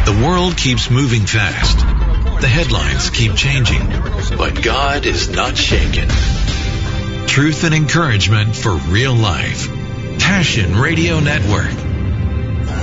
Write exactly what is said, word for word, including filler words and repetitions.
The world keeps moving fast. The headlines keep changing. But God is not shaken. Truth and encouragement for real life. Passion Radio Network.